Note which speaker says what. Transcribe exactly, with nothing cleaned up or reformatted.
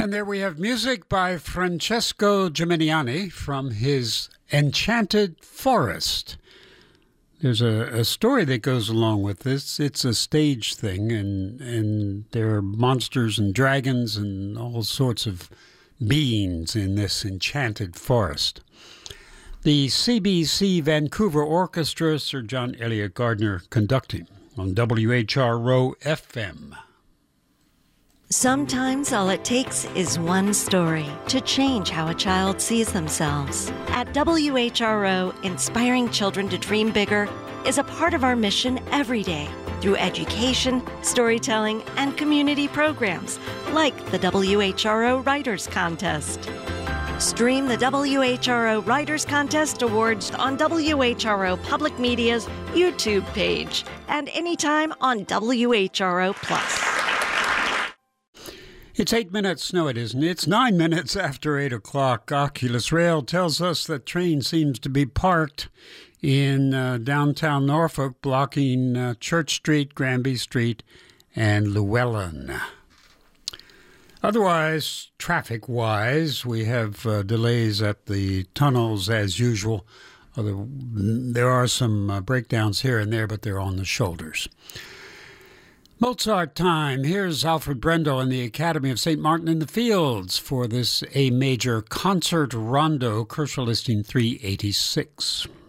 Speaker 1: And there we have music by Francesco Geminiani from his Enchanted Forest. There's a, a story that goes along with this. It's a stage thing, and, and there are monsters and dragons and all sorts of beings in this enchanted forest. The C B C Vancouver Orchestra, Sir John Eliot Gardner conducting on W H R O F M.
Speaker 2: Sometimes all it takes is one story to change how a child sees themselves. At W H R O, inspiring children to dream bigger is a part of our mission every day through education, storytelling, and community programs like the W H R O Writers Contest. Stream the W H R O Writers Contest Awards on W H R O Public Media's YouTube page and anytime on W H R O Plus.
Speaker 1: It's eight minutes, no it isn't, it's nine minutes after eight o'clock. Oculus Rail tells us that train seems to be parked in uh, downtown Norfolk, blocking uh, Church Street, Granby Street, and Llewellyn. Otherwise, traffic-wise, we have uh, delays at the tunnels as usual. Although there are some uh, breakdowns here and there, but they're on the shoulders. Mozart time. Here's Alfred Brendel and the Academy of Saint Martin in the Fields for this A major concert rondo, Kershaw listing three eighty-six.